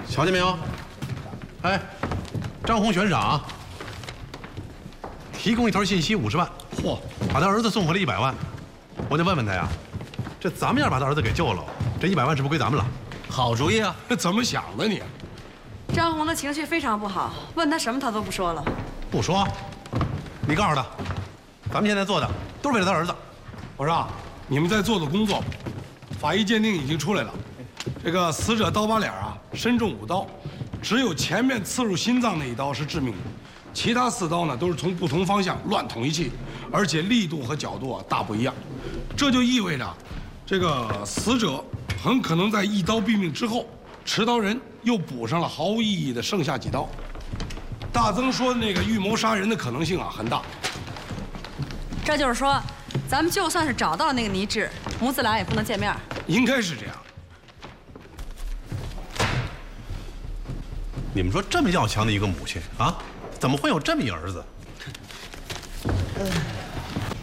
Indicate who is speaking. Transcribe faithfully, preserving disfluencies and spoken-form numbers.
Speaker 1: 瞧见没有？哎，张红悬赏，提供一条信息五十万，嚯，把他儿子送回来一百万。我得问问他呀，这咱们要是把他儿子给救了，这一百万是不是归咱们了？
Speaker 2: 好主意啊！
Speaker 3: 这怎么想的你？
Speaker 4: 张红的情绪非常不好，问他什么他都不说了。
Speaker 1: 不说，你告诉他，咱们现在做的都是为了他儿子。
Speaker 3: 我说，你们在做的工作，法医鉴定已经出来了。这个死者刀疤脸啊，身中五刀，只有前面刺入心脏那一刀是致命的，其他四刀呢都是从不同方向乱捅一气，而且力度和角度啊大不一样。这就意味着，这个死者很可能在一刀毙命之后，持刀人又补上了毫无意义的剩下几刀。大曾说的那个预谋杀人的可能性啊很大。
Speaker 4: 这就是说，咱们就算是找到了那个倪志，母子俩也不能见面。
Speaker 3: 应该是这样。
Speaker 1: 你们说这么要强的一个母亲啊，怎么会有这么一儿子？